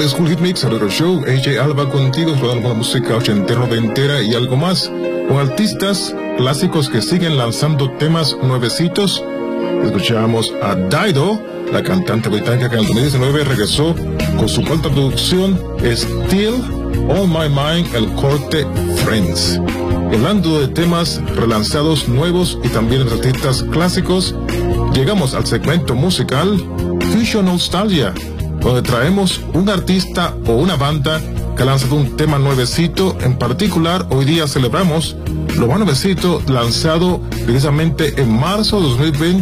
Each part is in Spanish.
Old School Hit Mix, el show, AJ Alba contigo, explorando la música ochentera, noventera y algo más, con artistas clásicos que siguen lanzando temas nuevecitos. Escuchamos a Dido, la cantante británica que en el 2019 regresó con su cuarta producción, Still On My Mind, el corte Friends. Hablando de temas relanzados nuevos y también de artistas clásicos, llegamos al segmento musical Fusion Nostalgia, donde traemos un artista o una banda que ha lanzado un tema nuevecito. En particular, hoy día celebramos lo más nuevecito lanzado precisamente en marzo de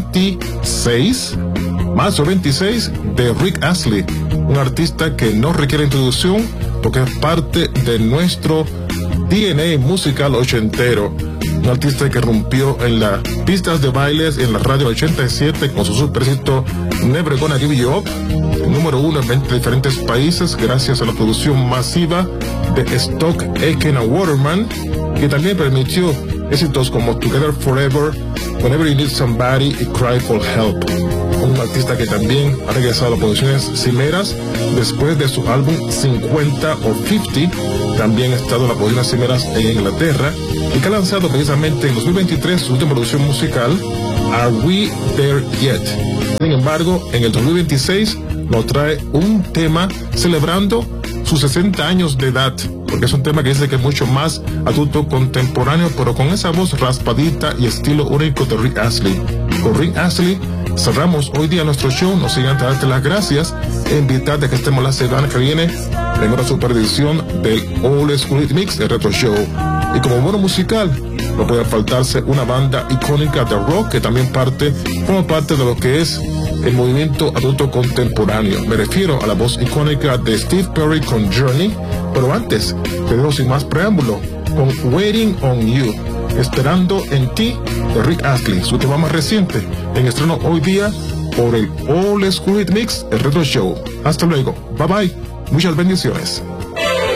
2026, marzo 26, de Rick Astley, un artista que no requiere introducción porque es parte de nuestro DNA musical ochentero. Un artista que rompió en las pistas de bailes en la radio 87 con su superéxito Never Gonna Give You Up, número 1 en 20 diferentes países gracias a la producción masiva de Stock Aitken and Waterman, que también permitió éxitos como Together Forever, Whenever You Need Somebody y Cry for Help. Un artista que también ha regresado a las producciones cimeras después de su álbum 50 o 50, también ha estado en las producciones cimeras en Inglaterra y que ha lanzado precisamente en 2023 su última producción musical, Are We There Yet? Sin embargo, en el 2026 nos trae un tema celebrando sus 60 años de edad, porque es un tema que dice que es mucho más adulto contemporáneo, pero con esa voz raspadita y estilo único de Rick Astley. Con Rick Astley cerramos hoy día nuestro show. Nos siguen a darte las gracias e invitarte a que estemos la semana que viene en otra super edición del Old School Hit Mix, el Retro Show. Y como bono musical, no puede faltarse una banda icónica de rock que también forma parte de lo que es el movimiento adulto contemporáneo. Me refiero a la voz icónica de Steve Perry con Journey, pero antes te dejo sin más preámbulo con Waiting on You, Esperando en ti, de Rick Astley, su tema más reciente, en estreno hoy día por el Old School Hit Mix, el Retro Show. Hasta luego, bye bye, muchas bendiciones.